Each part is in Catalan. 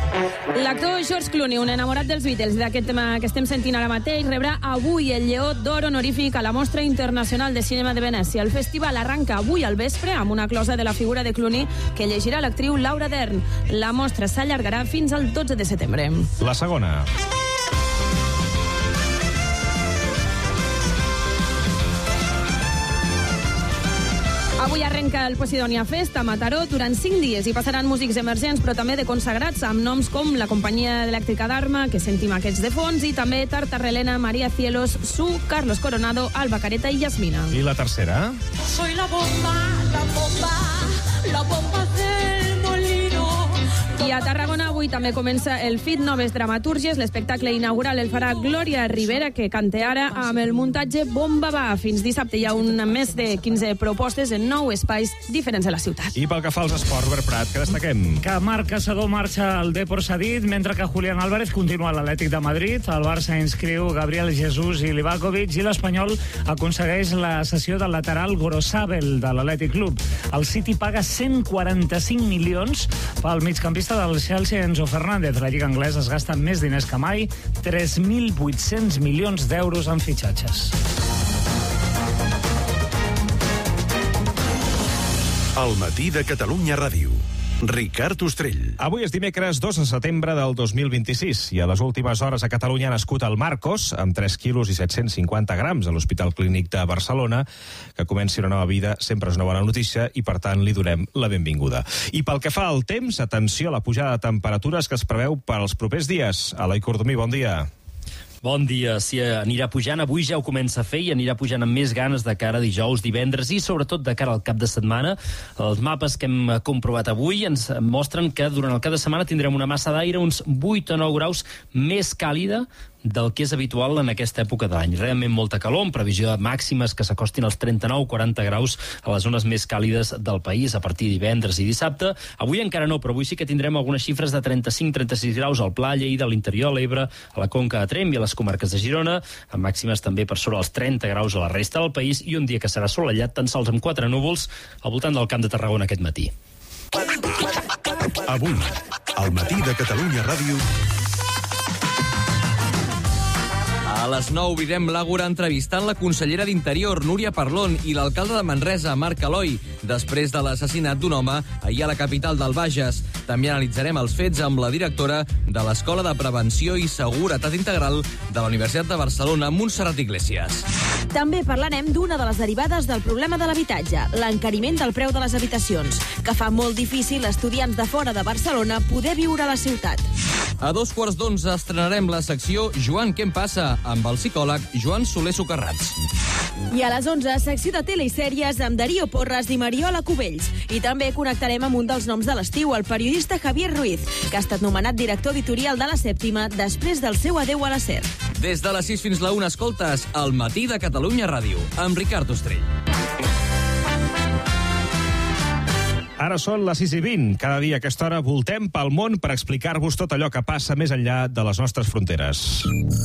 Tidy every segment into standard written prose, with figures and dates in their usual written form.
L'actor George Clooney, un enamorat dels Beatles, d'aquest tema que estem sentint ara mateix, rebrà avui el Lleó d'Or honorífic a la Mostra Internacional de Cinema de Venècia. El festival arranca avui al vespre amb una closa de la figura de Clooney que llegirà l'actriu Laura Dern. La mostra s'allargarà fins al 12 de setembre. La segona. Avui arrenca el Posidonia Fest a Mataró durant 5 dies. Hi passaran músics emergents, però també de consagrats, amb noms com la companyia elèctrica d'Arma, que sentim aquests de fons, i també Tartarrelena, María Cielos, Su, Carlos Coronado, Alba Careta i Yasmina. I la tercera? Soy la bomba, la bomba, la bomba del molino. I a Tarragona avui també comença el FIT Noves Dramatúrgies. L'espectacle inaugural el farà Glòria Rivera, que canta ara amb el muntatge Bomba Va. Fins dissabte hi ha més de 15 propostes en 9 espais diferents de la ciutat. I pel que fa als esports, Robert Prat, que destaquem? Que Marc Caçador marxa al Depor cedit, mentre que Julián Álvarez continua a l'Atlètic de Madrid. El Barça inscriu Gabriel Jesús i Livakovic, i l'Espanyol aconsegueix la cessió del lateral Gorosabel de l'Atlètic Club. El City paga 145 milions pel migcampista del Chelsea, Enzo Fernández. La Lliga Anglesa es gasta més diners que mai, 3.800 milions d'euros en fitxatges. El matí de Catalunya Ràdio. Ricard Ostrell. Avui és dimecres 2 de setembre del 2026 i a les últimes hores a Catalunya ha nascut el Marcos amb 3 quilos i 750 grams a l'Hospital Clínic de Barcelona. Que comenci una nova vida sempre és una bona notícia i per tant li donem la benvinguda. I pel que fa al temps, atenció a la pujada de temperatures que es preveu per als propers dies. Eloi Cordomí, bon dia. Bon dia. Sí, anirà pujant. Avui ja ho comença a fer i anirà pujant amb més ganes de cara a dijous, divendres i sobretot de cara al cap de setmana. Els mapes que hem comprovat avui ens mostren que durant el cap de setmana tindrem una massa d'aire uns 8 o 9 graus més càlida del que és habitual en aquesta època de l'any. Realment molta calor, amb previsió de màximes que s'acostin als 39-40 graus a les zones més càlides del país a partir de divendres i dissabte. Avui encara no, però avui sí que tindrem algunes xifres de 35-36 graus al Pla, Lleida, a l'interior de l'Ebre, a la Conca de Tremp i a les comarques de Girona, amb màximes també per sobre els 30 graus a la resta del país, i un dia que serà assolellat tan sols amb 4 núvols al voltant del Camp de Tarragona aquest matí. Avui, al matí de Catalunya Ràdio. A les 9 obrirem l'Àgora entrevistant la consellera d'Interior, Núria Parlon, i l'alcalde de Manresa, Marc Aloi, després de l'assassinat d'un home ahir a la capital del Bages. També analitzarem els fets amb la directora de l'Escola de Prevenció i Seguretat Integral de la Universitat de Barcelona, Montserrat Iglesias. També parlarem d'una de les derivades del problema de l'habitatge, l'encariment del preu de les habitacions, que fa molt difícil a estudiants de fora de Barcelona poder viure a la ciutat. A 2:15 estrenarem la secció Joan, què em passa?, amb el psicòleg Joan Soler Socarrats. I a les 11, secció de tele i sèries amb Darío Porras i Mariola Cubells. I també connectarem amb un dels noms de l'estiu, el periodista Javier Ruiz, que ha estat nomenat director editorial de La Sèptima després del seu adeu a la SER. Des de les 6 fins la 1 escoltes El matí de Catalunya Ràdio, amb Ricard Ostrell. Ara són les 6:20. Cada dia a aquesta hora voltem pel món per explicar-vos tot allò que passa més enllà de les nostres fronteres.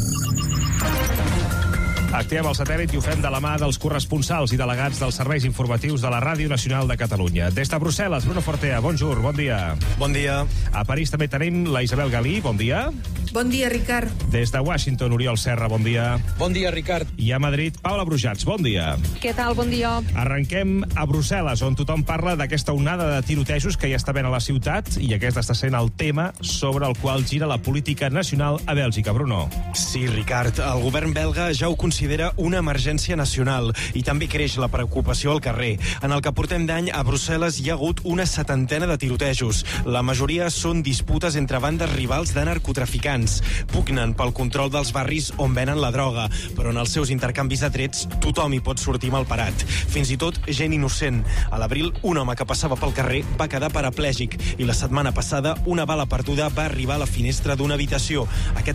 Activem el satèl·lit i ho fem de la mà dels corresponsals i delegats dels serveis informatius de la Ràdio Nacional de Catalunya. Des de Brussel·les, Bruno Fortea, bonjour, bon dia. Bon dia. A París també tenim la Isabel Galí, bon dia. Bon dia, Ricard. Des de Washington, Oriol Serra, bon dia. Bon dia, Ricard. I a Madrid, Paula Brujats, bon dia. Què tal? Bon dia. Arrenquem a Brussel·les, on tothom parla d'aquesta onada de tirotejos que ja està ben a la ciutat, i aquest està sent el tema sobre el qual gira la política nacional a Bèlgica. Bruno. Sí, Ricard, el govern belga ja ho considera una emergència nacional i també creix la preocupació al carrer. En el que portem d'any, a Brussel·les hi ha hagut una 70ena de tirotejos. La majoria són disputes entre bandes rivals de narcotraficants. Pugnen pel control dels barris on venen la droga, però en els seus intercanvis de trets tothom hi pot sortir malparat. Fins i tot gent innocent. A l'abril, un home que passava pel carrer va quedar paraplègic i la setmana passada una bala perduda va arribar a la finestra d'una habitació. Aquest cop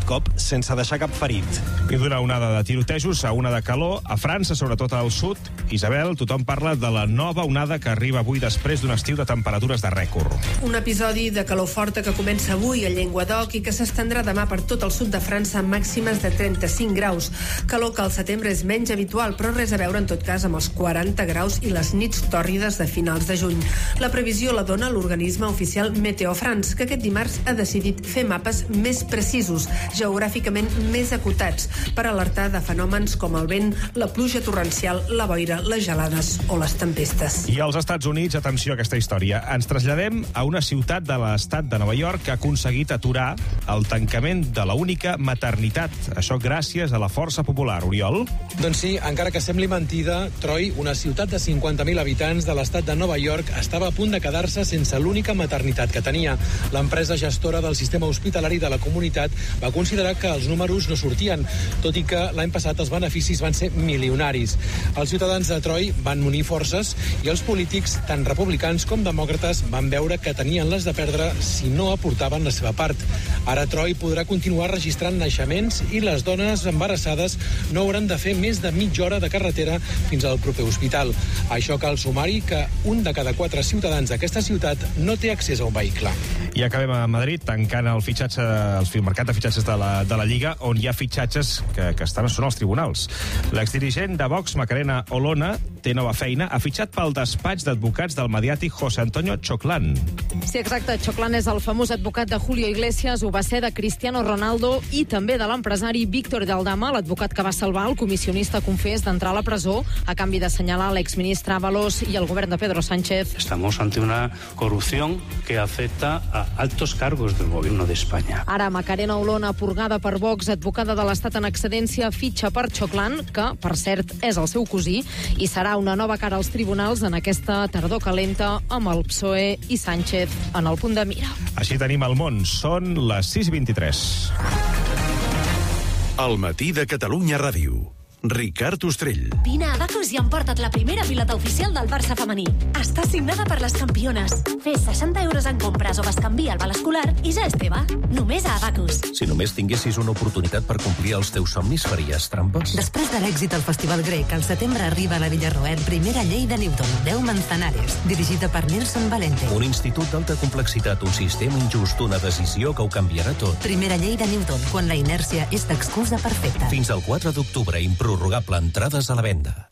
sense deixar cap ferit. I d'una onada de tirotejos a una de calor, a França, sobretot al sud, Isabel, tothom parla de la nova onada que arriba avui després d'un estiu de temperatures de rècord. Un episodi de calor forta que comença avui a Llenguadoc i que s'estendrà demà per tot el sud de França amb màximes de 35 graus. Calor que al setembre és menys habitual, però res a veure en tot cas amb els 40 graus i les nits tòrrides de finals de juny. La previsió la dona l'organisme oficial Meteo France, que aquest dimarts ha decidit fer mapes més precisos, geogràficament més acotats, per alertar de fenòmens com el vent, la pluja torrencial, la boira, les gelades o les tempestes. I als Estats Units, atenció a aquesta història, ens traslladem a una ciutat de l'estat de Nova York que ha aconseguit aturar el tancament de la única maternitat. Això gràcies a la força popular. Oriol? Doncs sí, encara que sembli mentida, Troy, una ciutat de 50.000 habitants de l'estat de Nova York, estava a punt de quedar-se sense l'única maternitat que tenia. L'empresa gestora del sistema hospitalari de la comunitat va considerar que els números no sortien, tot i que l'any passat els beneficis van ser milionaris. Els ciutadans de Troy van unir forces i els polítics, tant republicans com demòcrates, van veure que tenien les de perdre si no aportaven la seva part. Ara Troy podrà continuar registrant naixements i les dones embarassades no hauran de fer més de mitja hora de carretera fins al proper hospital. A això cal sumar-hi que un de cada 4 ciutadans d'aquesta ciutat no té accés a un vehicle. I acabem a Madrid tancant el mercat de fitxatges de la Lliga, on hi ha fitxatges que estan són als tribunals. L'exdirigent de Vox, Macarena Olona, té nova feina, ha fitxat pel despatx d'advocats del mediàtic José Antonio Choclán. Sí, exacte. Choclán és el famós advocat de Julio Iglesias, ho va ser de Cristiano Ronaldo i també de l'empresari Víctor de Aldama, l'advocat que va salvar el comissionista confés d'entrar a la presó a canvi d'assenyalar l'exministre Ábalos i el govern de Pedro Sánchez. Estamos ante una corrupción que afecta a altos cargos del gobierno de España. Ara Macarena Olona, purgada per Vox, advocada de l'Estat en excedència, fitxa per Choclán, que, per cert, és el seu cosí, i serà una nova cara als tribunals en aquesta tardor calenta amb el PSOE i Sánchez en el punt de mira. Així tenim el món. Són les 6:23. El matí de Catalunya Ràdio. Ricard Ostrell. Vine a Abacus i emporta't la primera pilota oficial del Barça femení. Està signada per les campiones. Fes 60 euros en compres o bescanvia el val escolar i ja és teva. Només a Abacus. Si només tinguessis una oportunitat per complir els teus somnis, faries trampes? Després de l'èxit al Festival Grec, al setembre arriba a la Villarroel primera llei de Newton, 10 Manzanares, dirigida per Nelson Valente. Un institut d'alta complexitat, un sistema injust, una decisió que ho canviarà tot. Primera llei de Newton, quan la inèrcia és l'excusa perfecta. Fins al 4 d'octubre, improrrogable, entrades a la venda.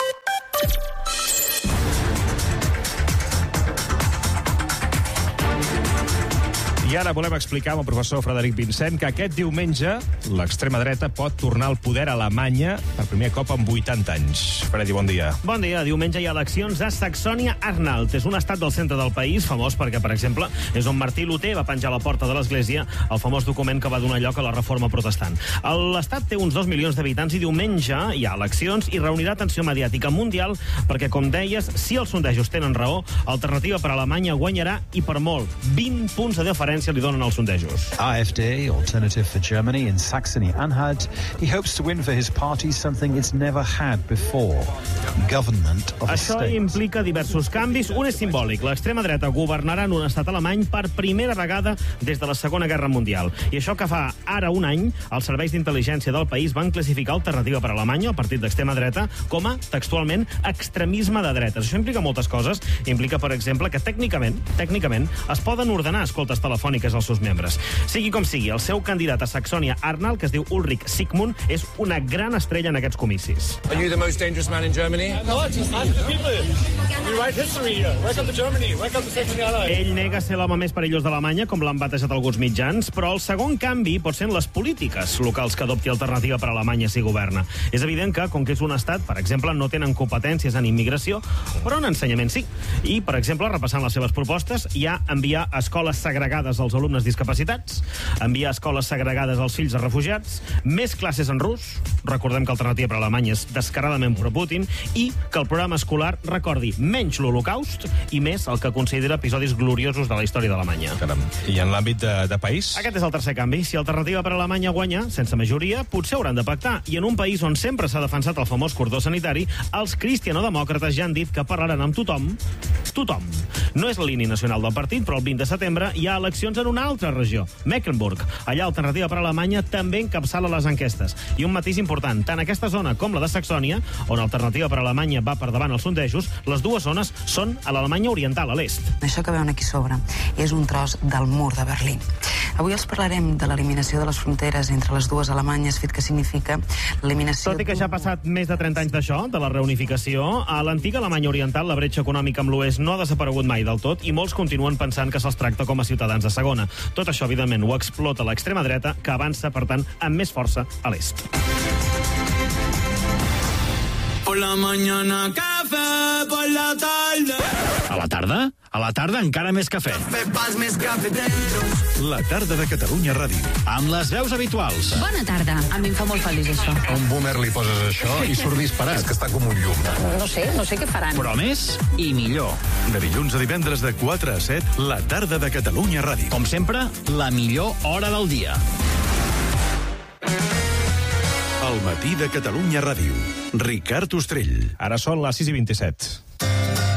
I ara volem explicar amb el professor Frederic Vincent que aquest diumenge l'extrema dreta pot tornar al poder a Alemanya per primer cop en 80 anys. Fredi, bon dia. Bon dia. Diumenge hi ha eleccions a Saxònia-Anhalt. És un estat del centre del país, famós perquè, per exemple, és on Martí Luter va penjar a la porta de l'església el famós document que va donar lloc a la reforma protestant. L'estat té uns 2 milions d'habitants i diumenge hi ha eleccions i reunirà atenció mediàtica mundial perquè, com deies, si els sondejos tenen raó, Alternativa per Alemanya guanyarà i per molt. 20 punts de diferència li donen els sondejos. AfD, Alternative for Germany in Saxony-Anhalt, he hopes to win for his party something it's never had before. Government of a Això state. implica diversos canvis. Un és simbòlic. L'extrema dreta governarà en un estat alemany per primera vegada des de la Segona Guerra Mundial. I això que fa ara un any, els serveis d'intel·ligència del país van classificar Alternativa per Alemanya, el partit d'extrema dreta, com a, textualment, extremisme de dretes. Això implica moltes coses. Implica, per exemple, que tècnicament es poden ordenar escoltes telefòniques als seus membres. Sigui com sigui, el seu candidat a Saxònia-Anhalt, que es diu Ulrich Sigmund, és una gran estrella en aquests comicis. Are you the most dangerous man in Germany? No, I'm the people. We write history here. Welcome to Germany. Welcome to Saxony-Anhalt. Ell nega ser l'home més perillós d'Alemanya, com l'han batejat alguns mitjans, però el segon canvi pot ser en les polítiques locals que adopti Alternativa per Alemanya si governa. És evident que, com que és un estat, per exemple, no tenen competències en immigració, però en ensenyament sí. I, per exemple, repassant les seves propostes, hi ha enviar escoles segregades als alumnes discapacitats, enviar escoles segregades als fills de refugiats, més classes en rus, recordem que Alternativa per Alemanya és descaradament pro-Putin, i que el programa escolar recordi menys l'Holocaust i més el que considera episodis gloriosos de la història d'Alemanya. Caram. I en l'àmbit de país? Aquest és el tercer canvi. Si Alternativa per Alemanya guanya, sense majoria, potser hauran de pactar. I en un país on sempre s'ha defensat el famós cordó sanitari, els cristianodemòcrates ja han dit que parlaran amb tothom. Tothom. No és la línia nacional del partit, però el 20 de setembre hi ha eleccions eleccions en una altra regió, Mecklenburg. Allà Alternativa per Alemanya també encapçala les enquestes. I un matís important, tant aquesta zona com la de Saxònia, on Alternativa per Alemanya va per davant els sondejos, les dues zones són a l'Alemanya oriental, a l'est. Això que veuen aquí sobre és un tros del mur de Berlín. Avui els parlarem de l'eliminació de les fronteres entre les dues Alemanyes, fet que significa l'eliminació... Tot i que ja ha passat més de 30 anys d'això, de la reunificació, a l'antiga Alemanya oriental la bretxa econòmica amb l'oest no ha desaparegut mai del tot i molts continuen pensant que se'ls tracta com a ciutadans de segona. Tot això, evidentment, ho explota l'extrema dreta, que avança, per tant, amb més força a l'est. Por la mañana café, por la tarde. A la tarda? A la tarda encara més cafè. Més cafè dentro. La tarda de Catalunya Ràdio. Amb les veus habituals. Bona tarda. A mi em fa molt feliç això. A un boomer li poses això i surt disparat. És que està com un llum. No sé què faran. Però més i millor. De dilluns a divendres de 4 a 7, la tarda de Catalunya Ràdio. Com sempre, la millor hora del dia. El matí de Catalunya Ràdio. Ricard Ostrell. Ara són les 6:27.